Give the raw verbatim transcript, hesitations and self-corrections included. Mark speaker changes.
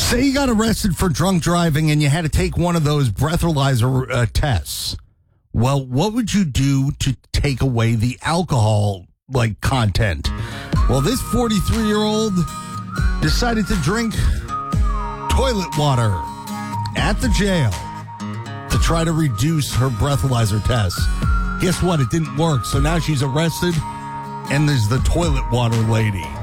Speaker 1: Say you got arrested for drunk driving and you had to take one of those breathalyzer uh, tests. Well, what would you do to take away the alcohol, like, content? Well, this forty-three-year-old decided to drink toilet water at the jail to try to reduce her breathalyzer test. Guess what? It didn't work. So now she's arrested, and there's the toilet water lady.